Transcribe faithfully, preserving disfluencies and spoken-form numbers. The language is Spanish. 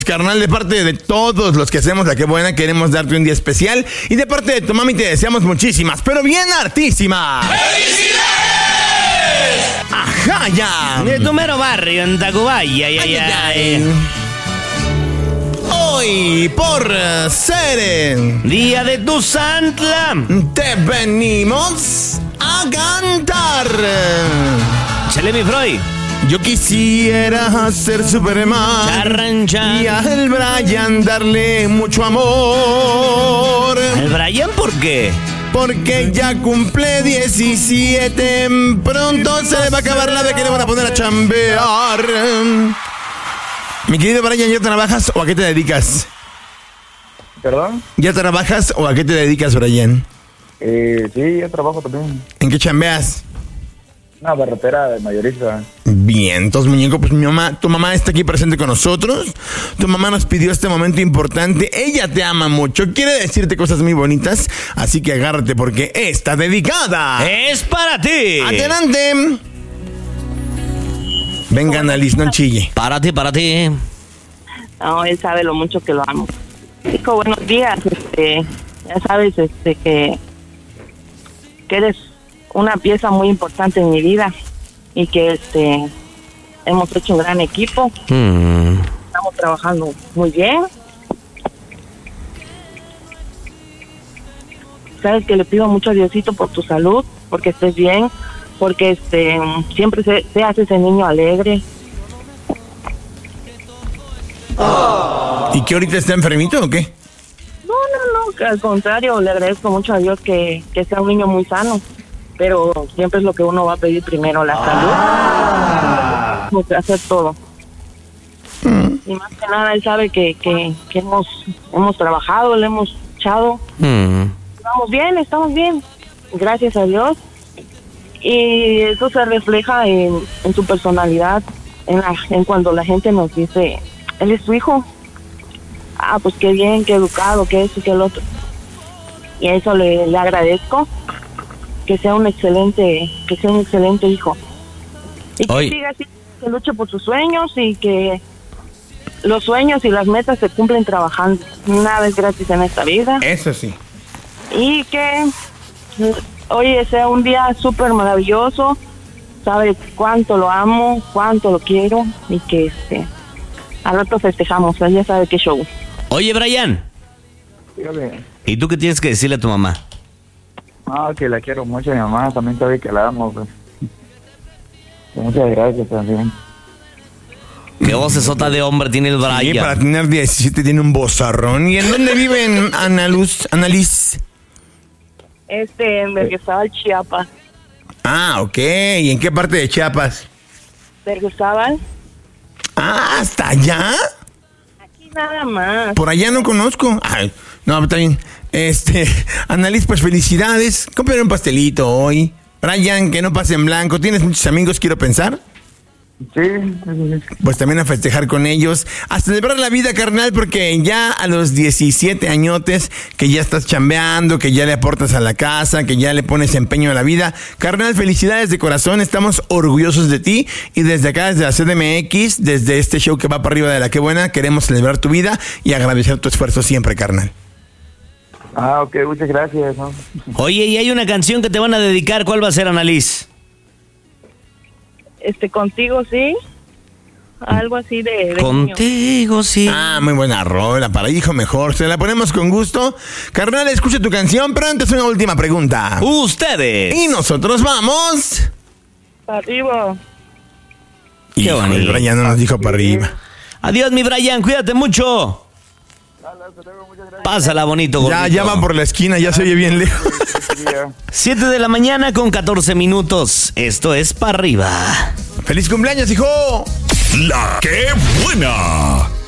Carnal, de parte de todos los que hacemos La Qué Buena, queremos darte un día especial. Y de parte de tu mami te deseamos muchísimas, pero bien hartísimas ¡felicidades! ¡Ajá, ya! De tu mero barrio, en Tacubaya, ay, ay, ay, ay. Hoy, por ser Día de tu Santla, te venimos a cantar. Chale, mi Freud. Yo quisiera ser Superman Charrancha. y al Brian darle mucho amor. ¿El Brian por qué? Porque ya cumple diecisiete, pronto se le va a acabar la de que le van a poner a chambear. Mi querido Brian, ¿ya trabajas o a qué te dedicas? ¿Perdón? ¿Ya trabajas o a qué te dedicas, Brian? Eh, sí, yo trabajo también. ¿En qué chambeas? Una barrotera de mayorista. Bien, entonces, muñeco, pues mi mamá, tu mamá está aquí presente con nosotros. Tu mamá nos pidió este momento importante. Ella te ama mucho, quiere decirte cosas muy bonitas. Así que agárrate porque está dedicada. Es para ti. Adelante. Venga, Annalise, no chille. Para ti, para ti. No, él sabe lo mucho que lo amo. Hijo, buenos días. Este, ya sabes, este, que, que eres una pieza muy importante en mi vida y que este hemos hecho un gran equipo. Hmm. Estamos trabajando muy bien. Sabes que le pido mucho a Diosito por tu salud, porque estés bien, porque este siempre se, seas ese niño alegre. ¿Y que ahorita está enfermito o qué? No, no, no, que al contrario, le agradezco mucho a Dios que, que sea un niño muy sano. Pero siempre es lo que uno va a pedir primero, la salud. Ah. Hacer todo. Mm. Y más que nada, él sabe que, que, que hemos hemos trabajado, le hemos echado. Mm. Estamos bien, estamos bien. Gracias a Dios. Y eso se refleja en, en su personalidad, en, la, en cuando la gente nos dice, él es tu hijo. Ah, pues qué bien, qué educado, qué eso, qué el otro. Y a eso le, le agradezco. Que sea un excelente, que sea un excelente hijo. Y que Hoy. siga así, que luche por sus sueños y que los sueños y las metas se cumplen trabajando. Nada es gratis en esta vida. Eso sí. Y que hoy sea un día súper maravilloso. Sabe cuánto lo amo, cuánto lo quiero y que este al rato festejamos. Ya sabe qué show. Oye, Brian. Dígame. ¿Y tú qué tienes que decirle a tu mamá? Ah, que la quiero mucho, mi mamá también sabe que la amo, pues. Muchas gracias también. ¿Qué vocesota de hombre tiene el Brian? Sí, para tener diecisiete tiene un bozarrón. ¿Y en dónde viven, Annaluz, Annalise? Este, en Berguezabal, Chiapas. Ah, ok. ¿Y en qué parte de Chiapas? Berguezabal. Ah, ¿hasta allá? Aquí nada más. Por allá no conozco. Ay, no, está bien. Este, Annalise, pues felicidades. Cómprale un pastelito hoy. Brian, que no pase en blanco. ¿Tienes muchos amigos, quiero pensar? Sí, sí. Pues también a festejar con ellos. A celebrar la vida, carnal, porque ya a los diecisiete añotes, que ya estás chambeando, que ya le aportas a la casa, que ya le pones empeño a la vida. Carnal, felicidades de corazón. Estamos orgullosos de ti. Y desde acá, desde la C D M X, desde este show que va para arriba de La Qué Buena, queremos celebrar tu vida y agradecer tu esfuerzo siempre, carnal. Ah, ok, muchas gracias, ¿no? Oye, y hay una canción que te van a dedicar. ¿Cuál va a ser, Annalise? Este, contigo sí. Algo así de... de Contigo niño. sí. Ah, muy buena rola, para hijo mejor. Se la ponemos con gusto. Carnal, escucha tu canción, pero antes una última pregunta. Ustedes. Y nosotros vamos... Para arriba. Qué Hijo, bonito. el Brian no nos dijo para arriba. Adiós, mi Brian. Cuídate mucho. Pásala bonito, Ya, gordito. ya va por la esquina, ya se oye bien lejos. siete de la mañana con catorce minutos. Esto es para arriba. ¡Feliz cumpleaños, hijo! La Qué Buena.